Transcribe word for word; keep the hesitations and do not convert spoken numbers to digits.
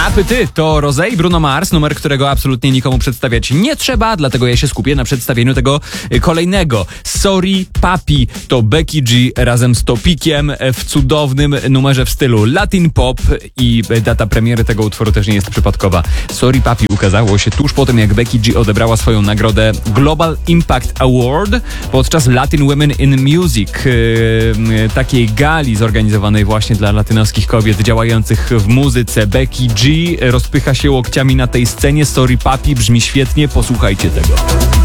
Apetyt to Rosé i Bruno Mars, numer, którego absolutnie nikomu przedstawiać nie trzeba, dlatego ja się skupię na przedstawieniu tego kolejnego. Sorry Papi to Becky G razem z Topikiem w cudownym numerze w stylu Latin Pop i data premiery tego utworu też nie jest przypadkowa. Sorry Papi ukazało się tuż po tym, jak Becky G odebrała swoją nagrodę Global Impact Award podczas Latin Women in Music, yy, takiej gali zorganizowanej właśnie dla latynoskich kobiet działających w muzyce. Becky G rozpycha się łokciami na tej scenie. Sorry Papi brzmi świetnie, posłuchajcie tego.